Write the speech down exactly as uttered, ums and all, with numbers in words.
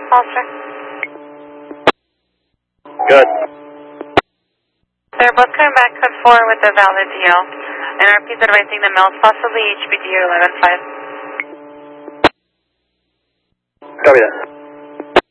Foster. Good. They're both coming back code four with a valid D L. And R P's advising the males, possibly H B D or eleven five. Copy that.